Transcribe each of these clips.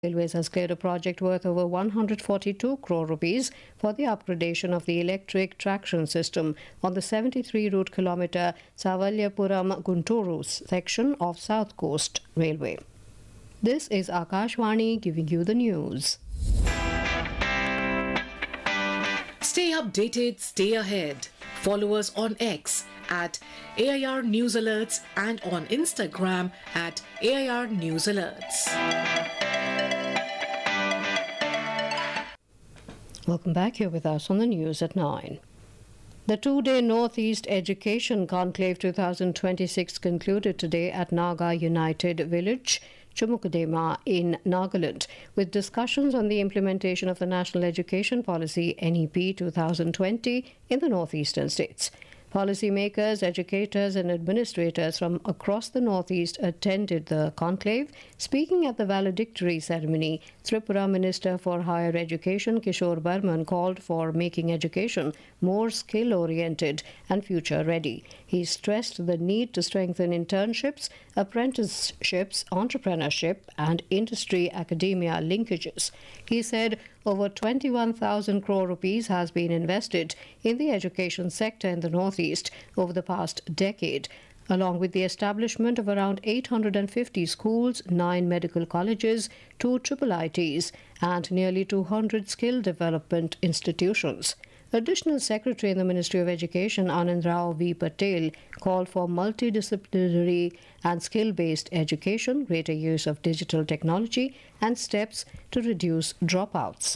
Railways has cleared a project worth over 142 crore rupees for the upgradation of the electric traction system on the 73 route kilometre Savalyapuram Gunturu section of South Coast Railway. This is Akashvani giving you the news. Stay updated, stay ahead. Follow us on X at AIR News Alerts and on Instagram at AIR News Alerts. Welcome back. Here with us on the news at 9. The two-day Northeast Education Conclave 2026 concluded today at Naga United Village, Chumukadema in Nagaland, with discussions on the implementation of the National Education Policy NEP 2020 in the northeastern states. Policymakers, educators and administrators from across the Northeast attended the conclave. Speaking at the valedictory ceremony, Tripura Minister for Higher Education Kishore Burman called for making education more skill-oriented and future-ready. He stressed the need to strengthen internships, apprenticeships, entrepreneurship and industry-academia linkages. He said over 21,000 crore rupees has been invested in the education sector in the Northeast over the past decade, along with the establishment of around 850 schools, 9 medical colleges, 2 IIITs, and nearly 200 skill development institutions. Additional Secretary in the Ministry of Education, Anand Rao V. Patel, called for multidisciplinary and skill-based education, greater use of digital technology, and steps to reduce dropouts.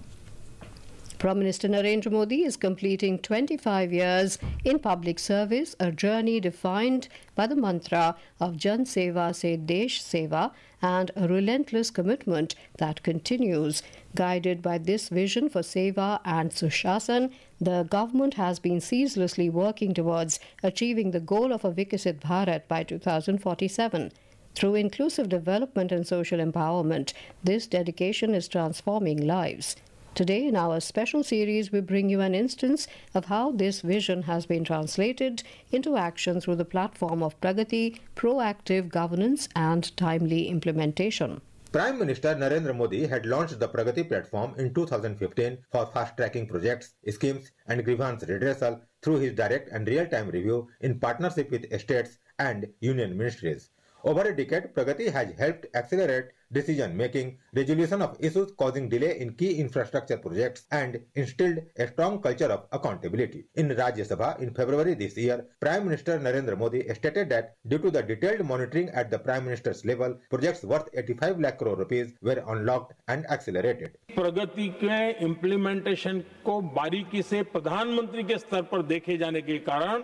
Prime Minister Narendra Modi is completing 25 years in public service, a journey defined by the mantra of Jan Seva Se Desh Seva and a relentless commitment that continues. Guided by this vision for Seva and Sushasan, the government has been ceaselessly working towards achieving the goal of a Vikasit Bharat by 2047. Through inclusive development and social empowerment, this dedication is transforming lives. Today, in our special series, we bring you an instance of how this vision has been translated into action through the platform of Pragati, proactive governance and timely implementation. Prime Minister Narendra Modi had launched the Pragati platform in 2015 for fast-tracking projects, schemes and grievance redressal through his direct and real-time review in partnership with states and union ministries. Over a decade, Pragati has helped accelerate decision-making, resolution of issues causing delay in key infrastructure projects, and instilled a strong culture of accountability. In Rajya Sabha in February this year, Prime Minister Narendra Modi stated that due to the detailed monitoring at the Prime Minister's level, projects worth 85 lakh crore rupees were unlocked and accelerated. प्रगति के implementation को बारीकी से प्रधानमंत्री के स्तर पर देखे जाने के कारण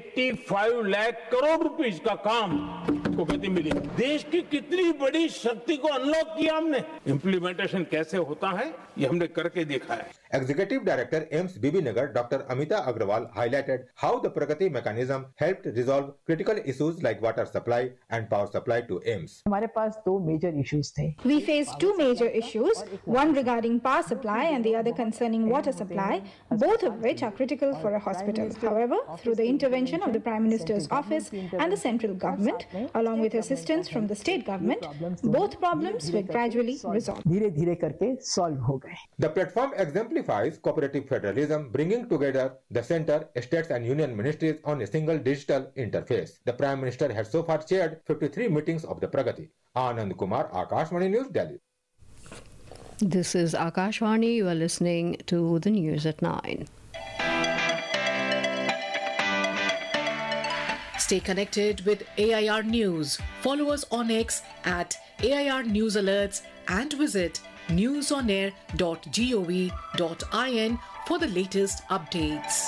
85 लाख करोड़ रुपीस का काम को गति मिली। देश की कितनी बड़ी शक्ति को अनलॉक किया हमने। इम्प्लीमेंटेशन कैसे होता है ये हमने करके देखा है। Executive Director AIIMS BB-Nagar Dr. Amita Agrawal highlighted how the Pragati mechanism helped resolve critical issues like water supply and power supply to AIIMS. हमारे पास दो major issues थे. We faced two major issues, one regarding power supply and the other concerning water supply, both of which are critical for a hospital. However, through the intervention of the Prime Minister's office and the central government, along with assistance from the state government, both problems were gradually resolved. धीरे-धीरे करके solve हो गए. The platform exemplifies cooperative federalism, bringing together the centre, states and union ministries on a single digital interface. The Prime Minister has so far chaired 53 meetings of the Pragati. Anand Kumar, Akashvani News, Delhi. This is Akashvani. You are listening to the news at 9. Stay connected with AIR News. Follow us on X at AIR News Alerts and visit newsonair.gov.in for the latest updates.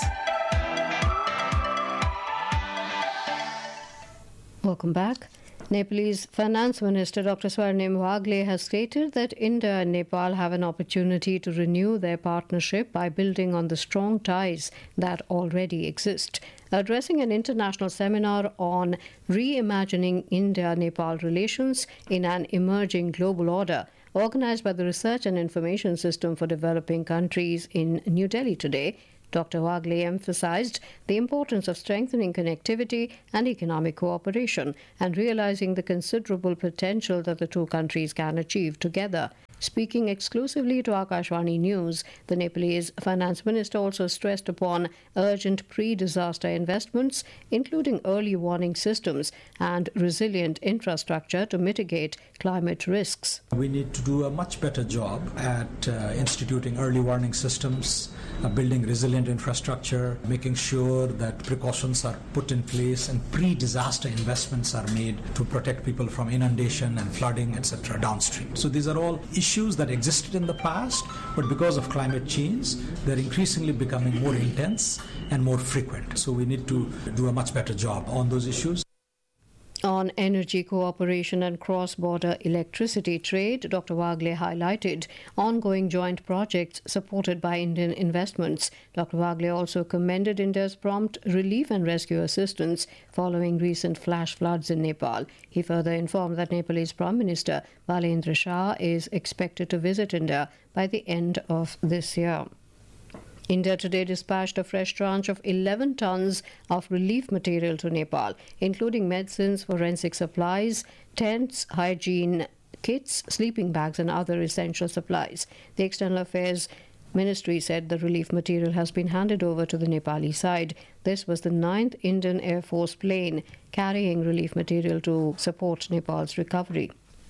Welcome back. Nepalese Finance Minister Dr. Swarnim Wagle has stated that India and Nepal have an opportunity to renew their partnership by building on the strong ties that already exist. Addressing an international seminar on reimagining India-Nepal relations in an emerging global order, organized by the Research and Information System for Developing Countries in New Delhi today, Dr. Wagle emphasized the importance of strengthening connectivity and economic cooperation and realizing the considerable potential that the two countries can achieve together. Speaking exclusively to Akashvani News, the Nepalese finance minister also stressed upon urgent pre-disaster investments, including early warning systems and resilient infrastructure to mitigate climate risks. We need to do a much better job at instituting early warning systems, building resilient infrastructure, making sure that precautions are put in place and pre-disaster investments are made to protect people from inundation and flooding, etc. downstream. So these are all issues that existed in the past, but because of climate change, they're increasingly becoming more intense and more frequent. So we need to do a much better job on those issues. On energy cooperation and cross-border electricity trade, Dr. Wagle highlighted ongoing joint projects supported by Indian investments. Dr. Wagle also commended India's prompt relief and rescue assistance following recent flash floods in Nepal. He further informed that Nepalese Prime Minister Balendra Shah is expected to visit India by the end of this year. India today dispatched a fresh tranche of 11 tons of relief material to Nepal, including medicines, forensic supplies, tents, hygiene kits, sleeping bags and other essential supplies. The External Affairs Ministry said the relief material has been handed over to the Nepali side. This was the 9th Indian Air Force plane carrying relief material to support Nepal's recovery.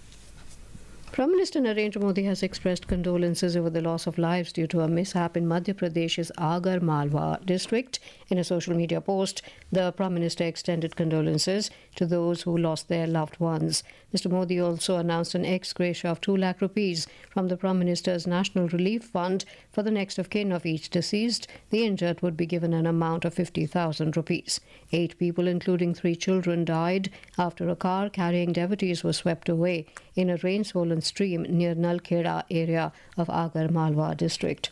Prime Minister Narendra Modi has expressed condolences over the loss of lives due to a mishap in Madhya Pradesh's Agar Malwa district. In a social media post, the Prime Minister extended condolences to those who lost their loved ones. Mr. Modi also announced an ex-gratia of 2 lakh rupees from the Prime Minister's National Relief Fund for the next of kin of each deceased. The injured would be given an amount of 50,000 rupees. 8 people, including 3 children, died after a car carrying devotees was swept away in a rain-swollen stream near Nalkheda area of Agar Malwa district.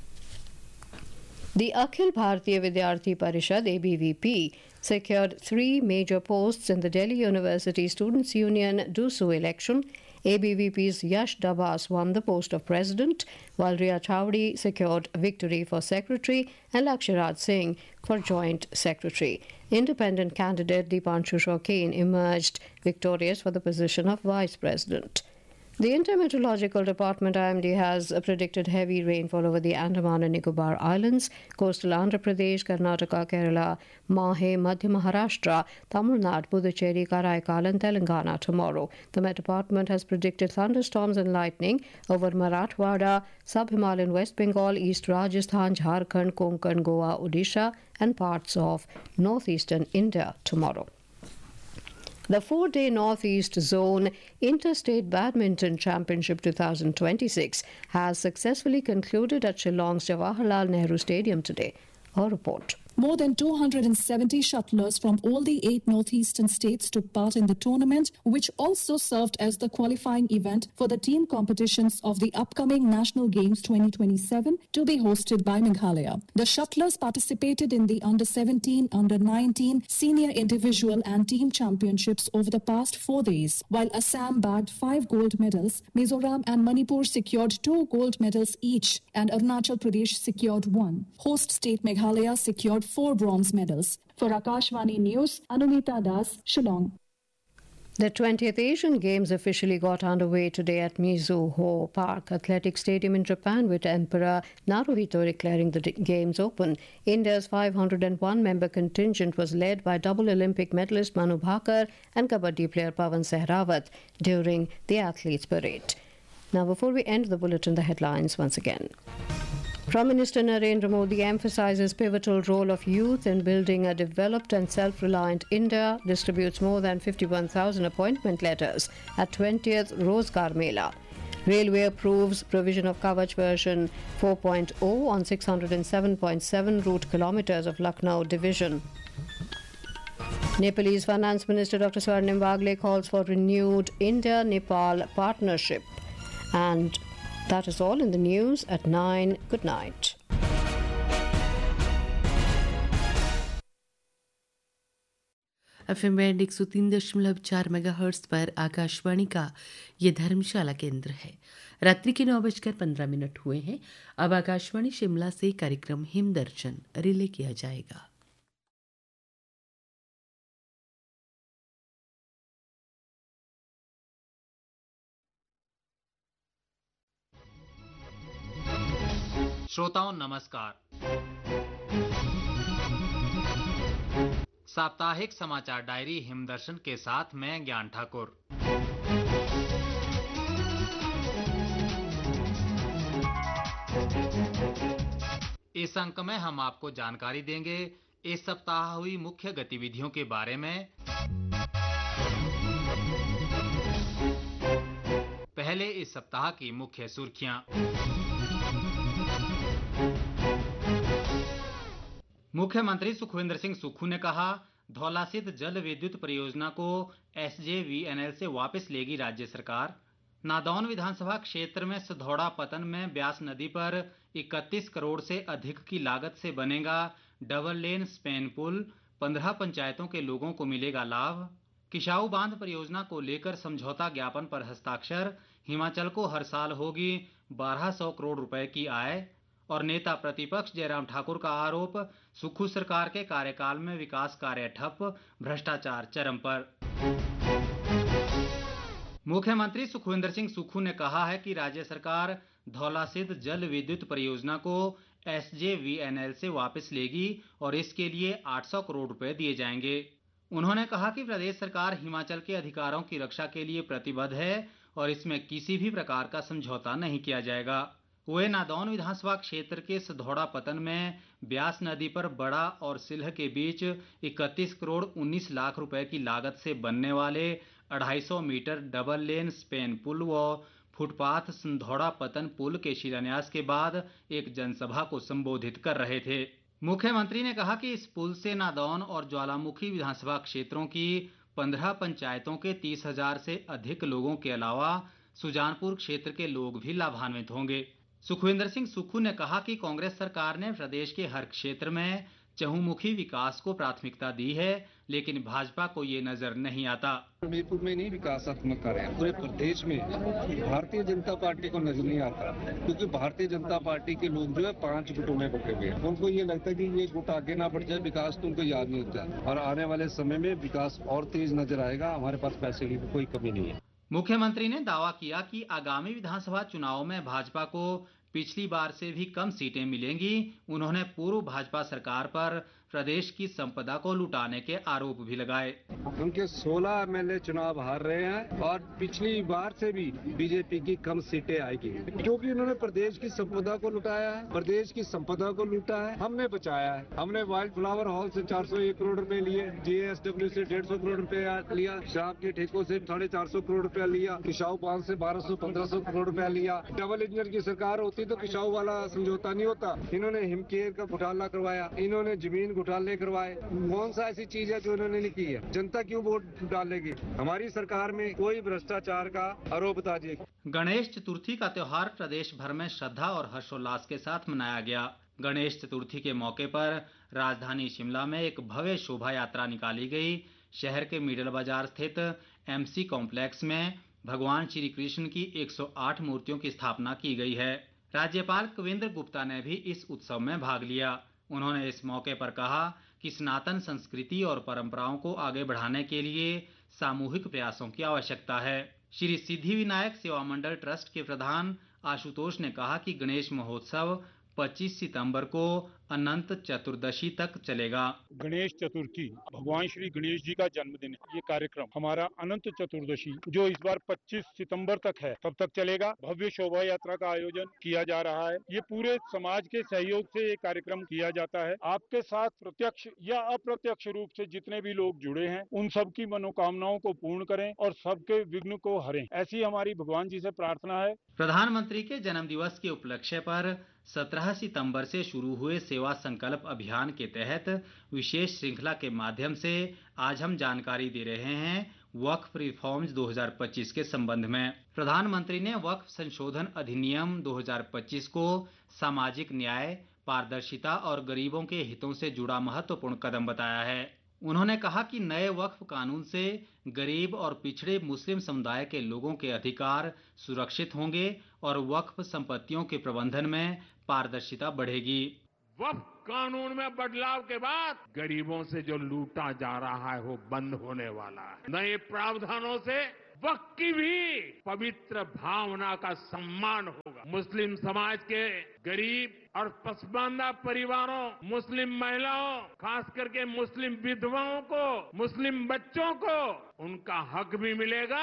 The Akhil Bharatiya Vidyarthi Parishad ABVP secured 3 major posts in the Delhi University Students' Union DUSU election. ABVP's Yash Dabas won the post of president, while Riya Chowdhury secured victory for secretary and Lakshiraj Singh for joint secretary. Independent candidate Deepanshu Shaukin emerged victorious for the position of vice president. The Intermeteorological Department IMD has predicted heavy rainfall over the Andaman and Nicobar Islands, coastal Andhra Pradesh, Karnataka, Kerala, Mahe, Madhya Maharashtra, Tamil Nadu, Puducherry, Karaikal and Telangana tomorrow. The Met Department has predicted thunderstorms and lightning over Marathwada, Sub-Himalayan West Bengal, East Rajasthan, Jharkhand, Konkan, Goa, Odisha and parts of northeastern India tomorrow. The 4-day Northeast Zone Interstate Badminton Championship 2026 has successfully concluded at Shillong's Jawaharlal Nehru Stadium today. A report. More than 270 shuttlers from all the 8 northeastern states took part in the tournament, which also served as the qualifying event for the team competitions of the upcoming National Games 2027 to be hosted by Meghalaya. The shuttlers participated in the Under-17, Under-19, Senior Individual and Team Championships over the past 4 days. While Assam bagged 5 gold medals, Mizoram and Manipur secured 2 gold medals each, and Arunachal Pradesh secured 1. Host state Meghalaya secured 4 bronze medals. For Akashvani News, Anumita Das, Shillong. The 20th Asian Games officially got underway today at Mizuho Park Athletic Stadium in Japan, with Emperor Naruhito declaring the Games open. India's 501-member contingent was led by double Olympic medalist Manu Bhaker and Kabaddi player Pawan Sehrawat during the athletes' parade. Now, before we end the bulletin, the headlines once again. Prime Minister Narendra Modi emphasizes pivotal role of youth in building a developed and self-reliant India, distributes more than 51,000 appointment letters at 20th Rozgar Mela. Railway approves provision of Kavach version 4.0 on 607.7 route kilometres of Lucknow division. Nepalese Finance Minister Dr. Swarnim Wagle calls for renewed India-Nepal partnership. And that is all in the news at 9. Good night. FM band 103.4 megahertz पर आकाशवाणी का ये धर्मशाला केंद्र है। रात्रि के 9:15 हुए हैं। अब आकाशवाणी शिमला से कार्यक्रम हिमदर्शन रिले किया जाएगा। श्रोताओं नमस्कार। साप्ताहिक समाचार डायरी हिमदर्शन के साथ मैं ज्ञान ठाकुर। इस अंक में हम आपको जानकारी देंगे इस सप्ताह हुई मुख्य गतिविधियों के बारे में। पहले इस सप्ताह की मुख्य सुर्खियां। मुख्यमंत्री सुखविंदर सिंह सुक्खू ने कहा, धौला स्थित जल विद्युत परियोजना को SJVNL से वापस लेगी राज्य सरकार। नादौन विधानसभा क्षेत्र में सधौड़ा पतन में ब्यास नदी पर 31 करोड़ से अधिक की लागत से बनेगा डबल लेन स्पेन पुल, 15 पंचायतों के लोगों को मिलेगा लाभ। किशाऊ बांध परियोजना को लेकर समझौता ज्ञापन पर हस्ताक्षर, हिमाचल को हर साल होगी 1200 करोड़ रुपए की आय। और नेता प्रतिपक्ष जयराम ठाकुर का आरोप, सुक्खू सरकार के कार्यकाल में विकास कार्य ठप, भ्रष्टाचार चरम पर। मुख्यमंत्री सुखविंदर सिंह सुक्खू ने कहा है कि राज्य सरकार धौला स्थित जल विद्युत परियोजना को SJVNL से वापस लेगी और इसके लिए 800 करोड़ रुपए दिए जाएंगे। उन्होंने कहा कि प्रदेश सरकार हिमाचल के अधिकारों की रक्षा के लिए प्रतिबद्ध है और इसमें किसी भी प्रकार का समझौता नहीं किया जाएगा। वे नादौन विधानसभा क्षेत्र के सधौड़ा पतन में ब्यास नदी पर बड़ा और सिल्ह के बीच 31 करोड़ 19 लाख रुपए की लागत से बनने वाले 250 मीटर डबल लेन स्पेन पुल व फुटपाथ संधौड़ा पतन पुल के शिलान्यास के बाद एक जनसभा को संबोधित कर रहे थे। मुख्यमंत्री ने कहा कि इस पुल से नादौन और ज्वालामुखी विधानसभा क्षेत्रों की 15 पंचायतों के 30,000 से अधिक लोगों के अलावा सुजानपुर क्षेत्र के लोग भी लाभान्वित होंगे। सुखविंदर सिंह सुक्खू ने कहा कि कांग्रेस सरकार ने प्रदेश के हर क्षेत्र में चहुमुखी विकास को प्राथमिकता दी है, लेकिन भाजपा को ये नजर नहीं आता। हमीरपुर में नहीं विकासात्मक कार्य, पूरे प्रदेश में भारतीय जनता पार्टी को नजर नहीं आता, क्योंकि भारतीय जनता पार्टी के लोग जो है 5 गुटों में बटे हुए हैं। उनको ये लगता है कि ये गुट आगे ना बढ़ जाए, विकास तो उनको याद नहीं होता। और आने वाले समय में विकास और तेज नजर आएगा। हमारे पास पैसे की कोई कमी नहीं है। मुख्यमंत्री ने दावा किया कि आगामी विधानसभा चुनाव में भाजपा को पिछली बार से भी कम सीटें मिलेंगी। उन्होंने पूर्व भाजपा सरकार पर प्रदेश की संपदा को लुटाने के आरोप भी लगाए। उनके 16 MLA चुनाव हार रहे हैं और पिछली बार से भी बीजेपी की कम सीटें आएगी, क्योंकि उन्होंने प्रदेश की संपदा को लुटाया है, प्रदेश की संपदा को लूटा है। हमने बचाया है। हमने वाइल्ड फ्लावर हॉल से 401 करोड़ रुपए लिए, JSW से 150 करोड़ रुपए लिया, शराब के ठेकों से 450 करोड़ रुपया लिया, किशाऊ बांध से 1200-1500 करोड़ रुपया लिया। डबल इंजन की सरकार होती तो किशाऊ वाला समझौता नहीं होता। इन्होंने हिमकेर का घोटाला करवाया, इन्होंने जमीन घोटाले करवाए। कौन सा ऐसी चीज है जो इन्होंने नहीं की है? जनता क्यों वोट डालेगी? हमारी सरकार में कोई भ्रष्टाचार का आरोप बताइए। गणेश चतुर्थी का त्योहार प्रदेश भर में श्रद्धा और हर्षोल्लास के साथ मनाया गया। गणेश चतुर्थी के मौके पर राजधानी शिमला में एक भव्य शोभा यात्रा निकाली गई। शहर के मिडल बाजार स्थित MC कॉम्प्लेक्स में भगवान श्री कृष्ण की 108 मूर्तियों की स्थापना की गई है। राज्यपाल कविंद्र गुप्ता ने भी इस उत्सव में भाग लिया। उन्होंने इस मौके पर कहा कि सनातन संस्कृति और परंपराओं को आगे बढ़ाने के लिए सामूहिक प्रयासों की आवश्यकता है। श्री सिद्धिविनायक सेवा मंडल ट्रस्ट के प्रधान आशुतोष ने कहा कि गणेश महोत्सव 25 सितंबर को अनंत चतुर्दशी तक चलेगा। गणेश चतुर्थी भगवान श्री गणेश जी का जन्मदिन है। ये कार्यक्रम हमारा अनंत चतुर्दशी जो इस बार 25 सितंबर तक है, तब तक चलेगा। भव्य शोभा यात्रा का आयोजन किया जा रहा है। ये पूरे समाज के सहयोग से ये कार्यक्रम किया जाता है। आपके साथ प्रत्यक्ष या अप्रत्यक्ष रूप से जितने भी लोग जुड़े हैं, उन सबकी मनोकामनाओं को पूर्ण करें और सबके विघ्न को हरें, ऐसी हमारी भगवान जी से प्रार्थना है। प्रधानमंत्री के जन्म दिवस के उपलक्ष्य पर 17 सितंबर से शुरू हुए सेवा संकल्प अभियान के तहत विशेष श्रृंखला के माध्यम से आज हम जानकारी दे रहे हैं वक्फ रिफॉर्म्स 2025 के संबंध में। प्रधानमंत्री ने वक्फ संशोधन अधिनियम 2025 को सामाजिक न्याय, पारदर्शिता और गरीबों के हितों से जुड़ा महत्वपूर्ण कदम बताया है। उन्होंने कहा कि नए वक्फ कानून से गरीब और पिछड़े मुस्लिम समुदाय के लोगों के अधिकार सुरक्षित होंगे और वक्फ संपत्तियों के प्रबंधन में पारदर्शिता बढ़ेगी। वक्फ कानून में बदलाव के बाद गरीबों से जो लूटा जा रहा है वो बंद होने वाला है। नए प्रावधानों से वक्फ की भी पवित्र भावना का सम्मान होगा। मुस्लिम समाज के गरीब और पसमानदा परिवारों, मुस्लिम महिलाओं, खास करके मुस्लिम विधवाओं को, मुस्लिम बच्चों को उनका हक भी मिलेगा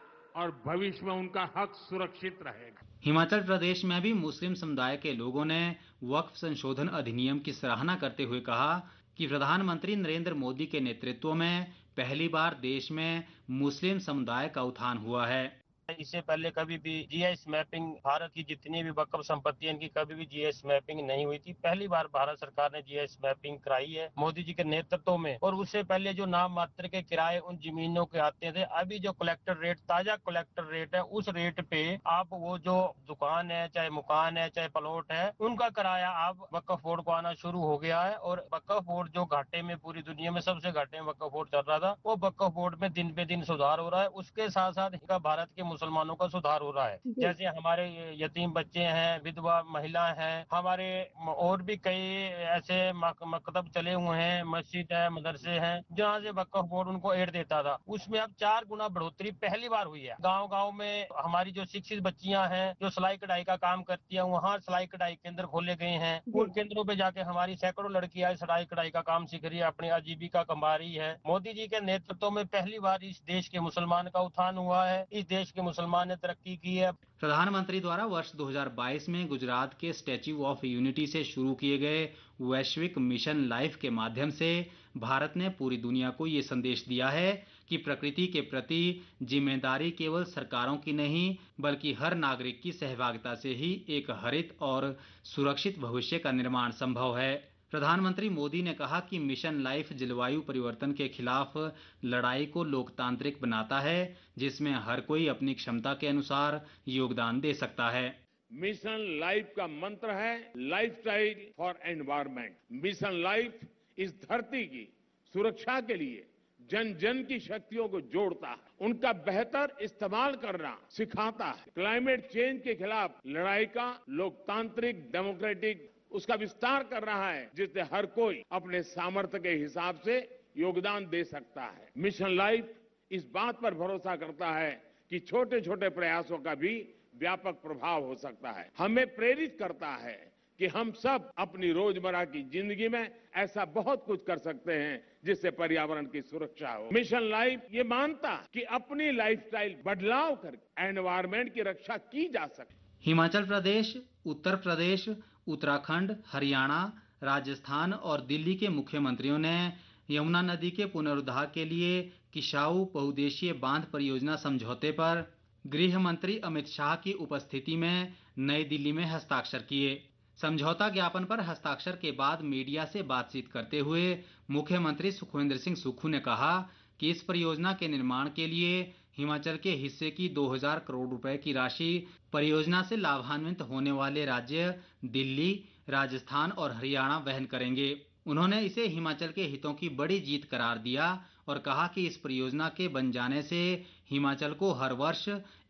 और भविष्य में उनका हक सुरक्षित रहेगा। हिमाचल प्रदेश में भी मुस्लिम समुदाय के लोगों ने वक्फ संशोधन अधिनियम की सराहना करते हुए कहा कि प्रधानमंत्री नरेंद्र मोदी के नेतृत्व में पहली बार देश में मुस्लिम समुदाय का उत्थान हुआ है। इससे पहले कभी भी जीएस मैपिंग, भारत की जितनी भी वक्फ संपत्ति इनकी कभी भी जीएस मैपिंग नहीं हुई थी। पहली बार भारत सरकार ने जीएस मैपिंग कराई है मोदी जी के नेतृत्व में। और उससे पहले जो नाम मात्र के किराए उन जमीनों के आते थे, अभी जो कलेक्टर रेट, ताजा कलेक्टर रेट है, उस रेट पे आप वो जो दुकान है, चाहे मकान है, चाहे प्लॉट है, उनका किराया आप वक्फ बोर्ड को आना शुरू हो गया है। और वक्फ बोर्ड जो घाटे में, पूरी दुनिया में सबसे घाटे में वक्फ बोर्ड चल रहा था, वो वक्फ बोर्ड में दिन पे दिन सुधार हो रहा है। उसके साथ साथ इनका भारत के मुसलमानों का सुधार हो रहा है। जैसे हमारे यतीम बच्चे हैं, विधवा महिला हैं, हमारे और भी कई ऐसे मकतब चले हुए हैं, मस्जिद है, मदरसे हैं, जहाँ से वक्फ बोर्ड उनको एड देता था, उसमें अब 4 गुना बढ़ोतरी पहली बार हुई है। गांव-गांव में हमारी जो शिक्षित बच्चियां हैं, जो सिलाई कढ़ाई का काम करती हैं, वहाँ सिलाई कढ़ाई केंद्र खोले गए हैं। उन केंद्रों पे जाके हमारी सैकड़ों लड़कियां सिलाई कढ़ाई का काम सीख रही है, अपनी आजीविका कमा रही है। मोदी जी के नेतृत्व में पहली बार इस देश के मुसलमान का उत्थान हुआ है। इस देश के मुसलमान ने तरक्की की है। प्रधानमंत्री द्वारा वर्ष 2022 में गुजरात के स्टैच्यू ऑफ यूनिटी से शुरू किए गए वैश्विक मिशन लाइफ के माध्यम से भारत ने पूरी दुनिया को ये संदेश दिया है कि प्रकृति के प्रति जिम्मेदारी केवल सरकारों की नहीं, बल्कि हर नागरिक की सहभागिता से ही एक हरित और सुरक्षित भविष्य का निर्माण संभव है। प्रधानमंत्री मोदी ने कहा कि मिशन लाइफ जलवायु परिवर्तन के खिलाफ लड़ाई को लोकतांत्रिक बनाता है, जिसमें हर कोई अपनी क्षमता के अनुसार योगदान दे सकता है। मिशन लाइफ का मंत्र है lifestyle for environment. Mission life इस धरती की सुरक्षा के लिए जन जन की शक्तियों को जोड़ता है, उनका बेहतर इस्तेमाल करना सिखाता है। क्लाइमेट चेंज के खिलाफ लड़ाई का लोकतांत्रिक, डेमोक्रेटिक उसका विस्तार कर रहा है, जिससे हर कोई अपने सामर्थ्य के हिसाब से योगदान दे सकता है। मिशन लाइफ इस बात पर भरोसा करता है कि छोटे छोटे प्रयासों का भी व्यापक प्रभाव हो सकता है। हमें प्रेरित करता है कि हम सब अपनी रोजमर्रा की जिंदगी में ऐसा बहुत कुछ कर सकते हैं जिससे पर्यावरण की सुरक्षा हो। मिशन लाइफ ये मानता कि अपनी लाइफस्टाइल बदलाव करके एनवायरनमेंट की रक्षा की जा सके। हिमाचल प्रदेश, उत्तर प्रदेश, उत्तराखंड, हरियाणा, राजस्थान और दिल्ली के मुख्यमंत्रियों ने यमुना नदी के पुनरुद्धार के लिए किशाऊ बहुउद्देशीय बांध परियोजना समझौते पर गृह मंत्री अमित शाह की उपस्थिति में नई दिल्ली में हस्ताक्षर किए। समझौता ज्ञापन पर हस्ताक्षर के बाद मीडिया से बातचीत करते हुए मुख्यमंत्री सुखविंदर सिंह सुक्खू ने कहा कि इस परियोजना के निर्माण के लिए हिमाचल के हिस्से की 2000 करोड़ रुपए की राशि परियोजना से लाभान्वित होने वाले राज्य दिल्ली, राजस्थान और हरियाणा वहन करेंगे। उन्होंने इसे हिमाचल के हितों की बड़ी जीत करार दिया और कहा कि इस परियोजना के बन जाने से हिमाचल को हर वर्ष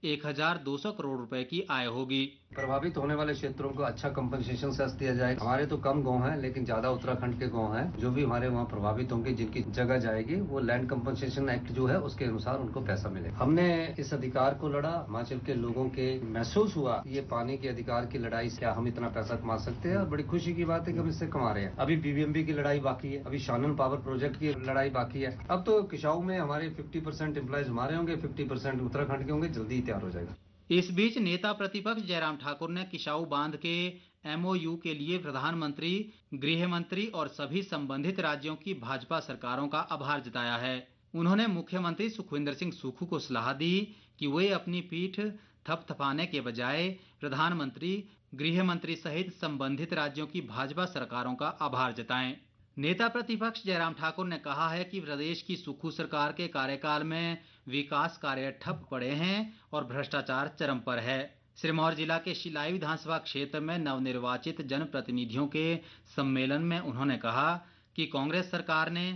1200 करोड़ रुपए की आय होगी। प्रभावित होने वाले क्षेत्रों को अच्छा कंपनसेशन सेस दिया जाए। हमारे तो कम गांव हैं, लेकिन ज्यादा उत्तराखंड के गांव हैं जो भी हमारे वहाँ प्रभावित होंगे, जिनकी जगह जाएगी, वो लैंड कंपनसेशन एक्ट जो है उसके अनुसार उनको पैसा मिलेगा। हमने इस अधिकार को लड़ा, हिमाचल के लोगों के महसूस हुआ ये पानी के अधिकार की लड़ाई से क्या हम इतना पैसा कमा सकते हैं, और बड़ी खुशी की बात है कि हम इससे कमा रहे हैं। अभी बीबीएमबी की लड़ाई बाकी है, अभी शानन पावर प्रोजेक्ट की लड़ाई बाकी है। अब तो किशाऊ में हमारे 50% एम्प्लॉयज हमारे होंगे, 50% उत्तराखंड के होंगे, जल्दी ही तैयार हो जाएगा। इस बीच नेता प्रतिपक्ष जयराम ठाकुर ने किशाऊ बांध के एमओयू के लिए प्रधानमंत्री, गृह मंत्री और सभी संबंधित राज्यों की भाजपा सरकारों का आभार जताया है। उन्होंने मुख्यमंत्री सुखविंदर सिंह सुक्खू को सलाह दी कि वे अपनी पीठ थपथपाने के बजाय प्रधानमंत्री, गृह मंत्री सहित संबंधित राज्यों की भाजपा सरकारों का आभार जताएं। नेता प्रतिपक्ष जयराम ठाकुर ने कहा है कि प्रदेश की सुक्खू सरकार के कार्यकाल में विकास कार्य ठप पड़े हैं और भ्रष्टाचार चरम पर है। सिरमौर जिला के शिलाई विधानसभा क्षेत्र में नवनिर्वाचित जनप्रतिनिधियों के सम्मेलन में उन्होंने कहा कि कांग्रेस सरकार ने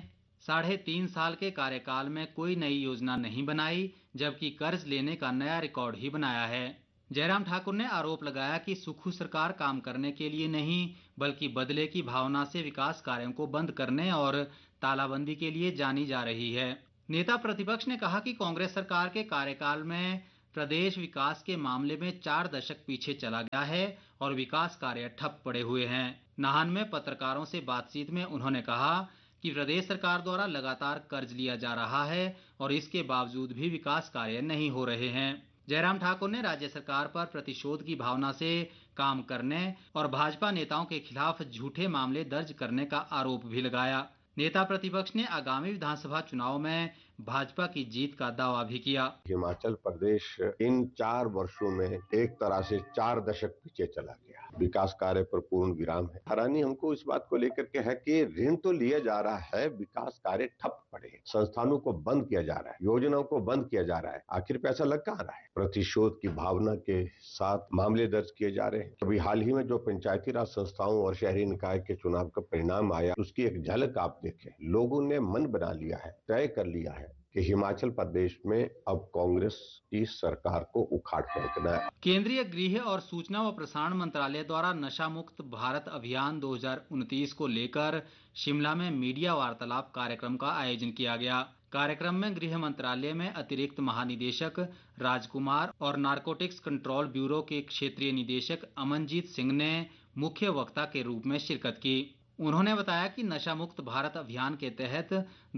3.5 साल के कार्यकाल में कोई नई योजना नहीं बनाई, जबकि कर्ज लेने का नया रिकॉर्ड ही बनाया है। जयराम ठाकुर ने आरोप लगाया कि सुक्खू सरकार काम करने के लिए नहीं बल्कि बदले की भावना से विकास कार्यों को बंद करने और तालाबंदी के लिए जानी जा रही है। नेता प्रतिपक्ष ने कहा कि कांग्रेस सरकार के कार्यकाल में प्रदेश विकास के मामले में 4 दशक पीछे चला गया है और विकास कार्य ठप पड़े हुए हैं। नाहन में पत्रकारों से बातचीत में उन्होंने कहा कि प्रदेश सरकार द्वारा लगातार कर्ज लिया जा रहा है और इसके बावजूद भी विकास कार्य नहीं हो रहे हैं। जयराम ठाकुर ने राज्य सरकार पर प्रतिशोध की भावना से काम करने और भाजपा नेताओं के खिलाफ झूठे मामले दर्ज करने का आरोप भी लगाया। नेता प्रतिपक्ष ने आगामी विधानसभा चुनाव में भाजपा की जीत का दावा भी किया। हिमाचल प्रदेश इन 4 वर्षों में एक तरह से 4 दशक पीछे चला गया। विकास कार्य पर पूर्ण विराम है। हैरानी हमको इस बात को लेकर के है कि ऋण तो लिया जा रहा है, विकास कार्य ठप पड़े, संस्थानों को बंद किया जा रहा है, योजनाओं को बंद किया जा रहा है। आखिर पैसा लग कहाँ रहा है? प्रतिशोध की भावना के साथ मामले दर्ज किए जा रहे हैं। अभी हाल ही में जो पंचायती राज संस्थाओं और शहरी निकाय के चुनाव का परिणाम आया, उसकी एक झलक आप देखें। लोगों ने मन बना लिया है, तय कर लिया है कि हिमाचल प्रदेश में अब कांग्रेस की सरकार को उखाड़ फेंकना है। केंद्रीय गृह और सूचना व प्रसारण मंत्रालय द्वारा नशा मुक्त भारत अभियान 2029 को लेकर शिमला में मीडिया वार्तालाप कार्यक्रम का आयोजन किया गया। कार्यक्रम में गृह मंत्रालय में अतिरिक्त महानिदेशक राजकुमार और नारकोटिक्स कंट्रोल ब्यूरो के क्षेत्रीय निदेशक अमनजीत सिंह ने मुख्य वक्ता के रूप में शिरकत की। उन्होंने बताया कि नशा मुक्त भारत अभियान के तहत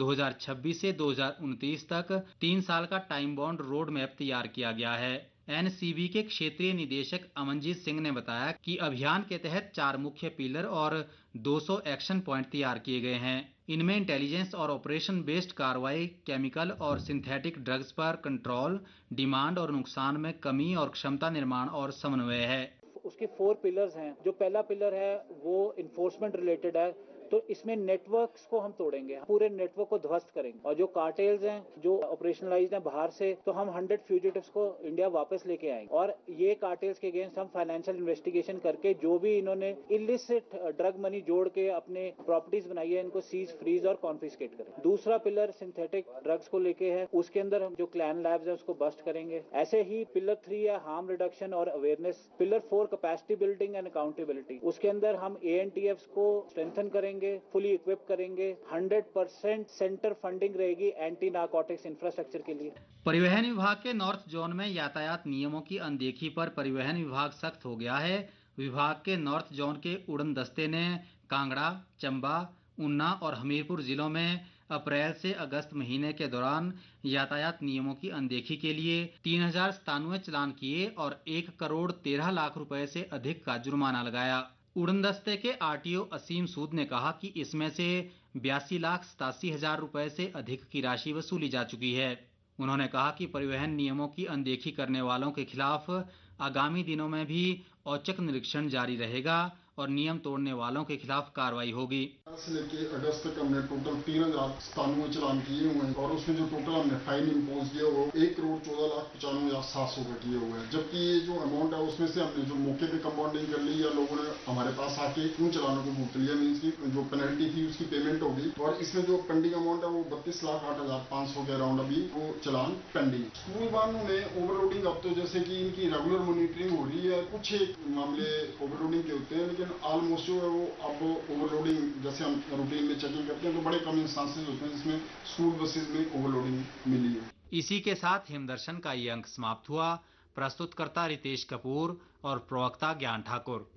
2026 से 2029 तक 3 साल का टाइम बाउंड रोड मैप तैयार किया गया है। एनसीबी के क्षेत्रीय निदेशक अमनजीत सिंह ने बताया कि अभियान के तहत 4 मुख्य पिलर और 200 एक्शन पॉइंट तैयार किए गए हैं। इनमें इंटेलिजेंस और ऑपरेशन बेस्ड कार्रवाई, केमिकल और सिंथेटिक ड्रग्स पर कंट्रोल, डिमांड और नुकसान में कमी और क्षमता निर्माण और समन्वय है। उसके 4 पिलर्स हैं। जो पहला पिलर है वो इन्फोर्समेंट रिलेटेड है, तो इसमें नेटवर्क्स को हम तोड़ेंगे, पूरे नेटवर्क को ध्वस्त करेंगे। और जो कार्टेल्स हैं जो ऑपरेशनलाइज्ड हैं बाहर से, तो हम 100 फ्यूजिटिव्स को इंडिया वापस लेके आएंगे। और ये कार्टेल्स के अगेंस्ट हम फाइनेंशियल इन्वेस्टिगेशन करके जो भी इन्होंने इलिसिट ड्रग मनी जोड़ के अपने प्रॉपर्टीज बनाई है, इनको सीज, फ्रीज और कॉन्फिस्केट करें। दूसरा पिलर सिंथेटिक ड्रग्स को लेके है, उसके अंदर हम जो क्लैन लैब्स है उसको बस्ट करेंगे। ऐसे ही पिलर 3 है हार्म रिडक्शन और awareness. Pillar 4 capacity building and accountability, उसके अंदर हम ANTFs को स्ट्रेंथन करेंगे, फुली इक्विप करेंगे। 100% सेंटर फंडिंग रहेगी एंटी नारकोटिक्स इंफ्रास्ट्रक्चर के लिए। परिवहन विभाग के नॉर्थ जोन में यातायात नियमों की अनदेखी पर परिवहन विभाग सख्त हो गया है। विभाग के नॉर्थ जोन के उड़न दस्ते ने कांगड़ा, चंबा, ऊना और हमीरपुर जिलों में अप्रैल से अगस्त महीने के दौरान यातायात नियमों की अनदेखी के लिए 3097 चालान किए और 1 करोड़ 13 लाख रुपए से अधिक का जुर्माना लगाया। उड़न दस्ते के RTO असीम सूद ने कहा कि इसमें से 82,87,000 रुपए से अधिक की राशि वसूली जा चुकी है। उन्होंने कहा कि परिवहन नियमों की अनदेखी करने वालों के खिलाफ आगामी दिनों में भी औचक निरीक्षण जारी रहेगा और नियम तोड़ने वालों के खिलाफ कार्रवाई होगी। से लेके अगस्त तक हमने टोटल 3097 चालान किए हुए हैं और उसमें जो टोटल हमने फाइन इम्पोज किया वो 1,14,95,700 का किए हुए हैं। जबकि ये जो अमाउंट है उसमें से हमने जो मौके पे कंपाउंडिंग कर ली या लोगों ने हमारे पास आके उन चालानों को भुगत लिया, मीन्स की जो पेनल्टी थी उसकी पेमेंट होगी। और इसमें जो पेंडिंग अमाउंट है वो 32,08,500 के अराउंड अभी वो चालान पेंडिंग। स्कूल वालों में ओवरलोडिंग, अब तो जैसे कि इनकी रेगुलर मॉनिटरिंग हो रही है, कुछ एक मामले ओवरलोडिंग के होते हैं, लेकिन ऑलमोस्ट जो है वो अब ओवरलोडिंग जैसे हम रूटीन में चेकिंग करते हैं तो बड़े कम इंस्टांसेस होते हैं जिसमें स्कूल बसेज में ओवरलोडिंग मिली है। इसी के साथ हिमदर्शन का ये अंक समाप्त हुआ। प्रस्तुतकर्ता रितेश कपूर और प्रवक्ता ज्ञान ठाकुर।